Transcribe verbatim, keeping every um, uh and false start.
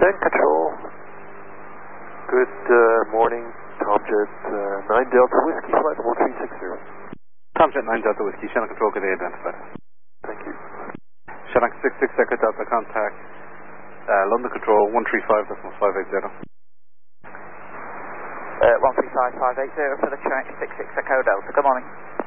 ten Control. Good uh, morning, Tomjet uh, nine Delta Whiskey, flight one three six zero. Tomjet nine Delta Whiskey, Shannon Control, can they identify? Thank you. Shannon six six Echo Delta, contact uh, London Control one three five five eight zero. Uh, one three five five eight zero for the track, six six Echo Delta, good morning.